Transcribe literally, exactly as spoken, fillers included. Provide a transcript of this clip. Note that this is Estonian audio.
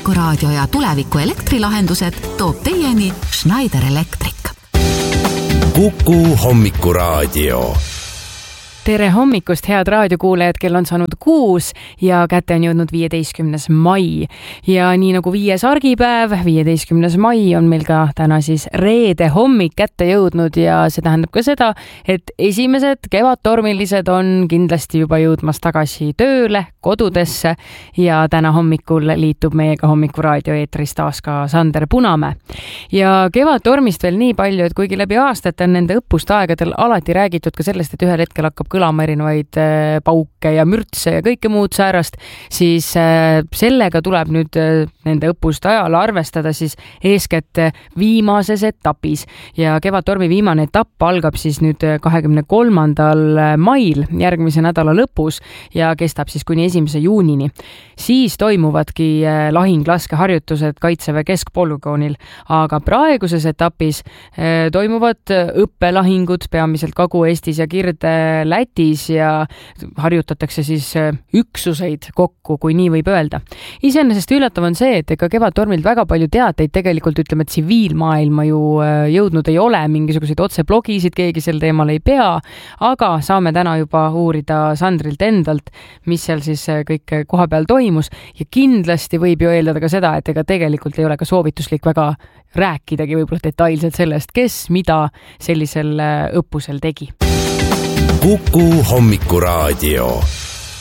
Hommikuraadio ja tuleviku elektrilahendused toob teieni Schneider Electric. Kuku Hommikuraadio. Tere hommikust, head raadiokuulajad, kell on saanud kuus ja kätte on jõudnud viieteistkümnes mai. Ja nii nagu viies argipäev, viieteistkümnes mai on meil ka täna siis reede hommik kätte jõudnud ja see tähendab ka seda, et esimesed kevadtormilised on kindlasti juba jõudmas tagasi tööle, kodudesse ja täna hommikul liitub meiega Hommikuraadio eetris taas ka Sander Punamäe. Ja kevadtormist veel nii palju, et kuigi läbi aastate on nende õppustaegadel alati räägitud ka sellest, et ühel hetkel hakkab kõlama erinevaid pauke ja mürtse ja kõike muud säärast, siis sellega tuleb nüüd nende õppuste ajal arvestada siis eeskätt viimases etapis. Ja kevadtormi viimane etapp algab siis nüüd kahekümne kolmandal mail, järgmise nädala lõpus ja kestab siis kuni esimese juunini. Siis toimuvadki lahinglaskeharjutused Kaitseväe keskpolügoonil, aga praeguses etapis toimuvad õppelahingud peamiselt Kagu-Eestis ja Kirde-Lätis ja harjutatakse siis üksuseid kokku, kui nii võib öelda. Iseenesest üllatav on see, et ega kevadtormilt väga palju teateid tegelikult ütleme, et tsiviilmaailma ju jõudnud ei ole, mingisuguseid otseblogisid keegi sel teemal ei pea, aga saame täna juba uurida Sandrilt endalt, mis seal siis kõik koha peal toimus ja kindlasti võib ju eeldada ka seda, et ega tegelikult ei ole ka soovituslik väga rääkidagi võib-olla detailselt sellest, kes mida sellisel õppusel tegi. Kuku Hommikuraadio.